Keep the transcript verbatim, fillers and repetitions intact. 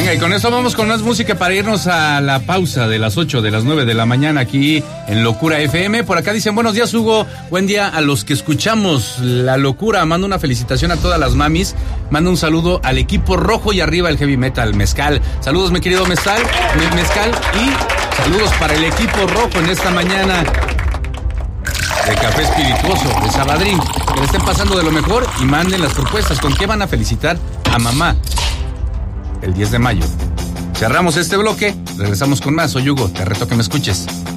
Venga, y con eso vamos con más música para irnos a la pausa de las ocho, de las nueve de la mañana aquí en Locura F M. Por acá dicen, buenos días, Hugo, buen día a los que escuchamos La Locura. Mando una felicitación a todas las mamis, mando un saludo al equipo rojo y arriba el heavy metal, Mezcal. Saludos, mi querido Mezcal, Mezcal, y saludos para el equipo rojo en esta mañana de Café Espirituoso, de Sabadrín. Que le estén pasando de lo mejor y manden las propuestas. ¿Con qué van a felicitar a mamá el diez de mayo? Cerramos este bloque, regresamos con más. Soy Hugo, te reto que me escuches.